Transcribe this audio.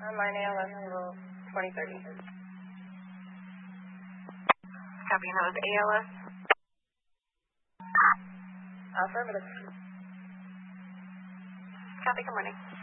Online ALS until 2030. Copy, and that was ALS? Affirmative. Copy, good morning.